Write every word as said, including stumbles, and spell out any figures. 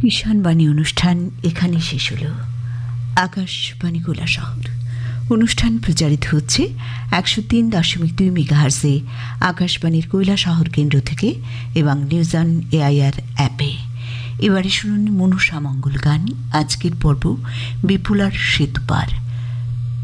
ঈশানবাণী অনুষ্ঠান এখানে শেষ হলো। আকাশবাণী কৈলাসহর অনুষ্ঠান প্রচারিত হচ্ছে একশো তিন দশমিক দুই মেগাহার্জে আকাশবাণীর কৈলাসহর কেন্দ্র থেকে এবং নিউজ অন এআইআর অ্যাপে। এবারে শুনুন মনসা মঙ্গল গান। আজকের পর্ব বিপুলার সেতুপার।